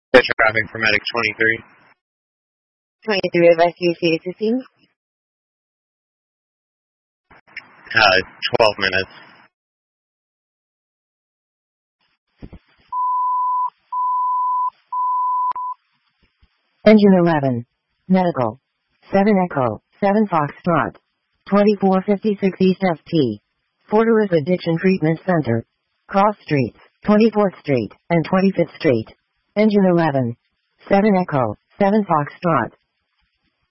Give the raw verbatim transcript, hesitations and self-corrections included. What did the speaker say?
The traffic for Medic twenty-three. twenty-three of S U C fifteen. Uh, twelve minutes. Engine eleven. Medical. seven Echo, seven Foxtrot. twenty-four fifty-six East F T. Fortress Addiction Treatment Center. Cross Streets, twenty-fourth Street, and twenty-fifth Street. Engine eleven. seven Echo, seven Foxtrot.